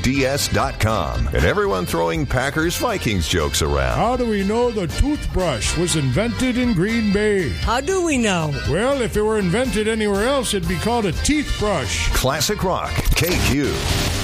WDS.com. And everyone throwing Packers-Vikings jokes around. How do we know the toothbrush was invented in Green Bay? How do we know? Well, if it were invented anywhere else, it'd be called a teeth brush. Classic Rock, KQ.